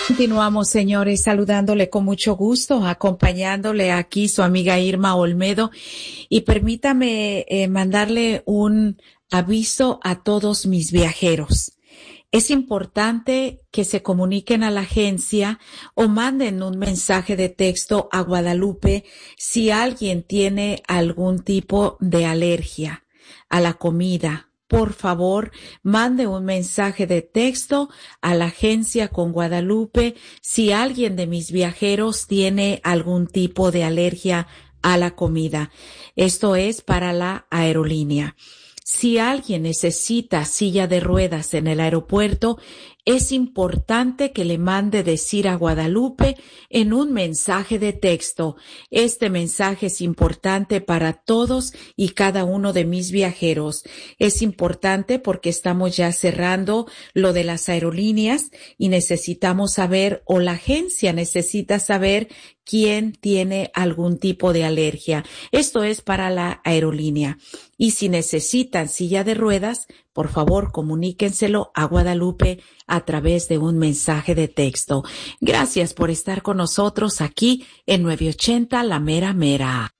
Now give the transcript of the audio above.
Continuamos, señores, saludándole con mucho gusto, acompañándole aquí su amiga Irma Olmedo. Y permítame mandarle un aviso a todos mis viajeros. Es importante que se comuniquen a la agencia o manden un mensaje de texto a Guadalupe si alguien tiene algún tipo de alergia a la comida. Por favor, mande un mensaje de texto a la agencia con Guadalupe si alguien de mis viajeros tiene algún tipo de alergia a la comida. Esto es para la aerolínea. Si alguien necesita silla de ruedas en el aeropuerto, es importante que le mande decir a Guadalupe en un mensaje de texto. Este mensaje es importante para todos y cada uno de mis viajeros. Es importante porque estamos ya cerrando lo de las aerolíneas y necesitamos saber, o la agencia necesita saber, quién tiene algún tipo de alergia. Esto es para la aerolínea. Y si necesitan silla de ruedas, por favor, comuníquenselo a Guadalupe a través de un mensaje de texto. Gracias por estar con nosotros aquí en 980 La Mera Mera.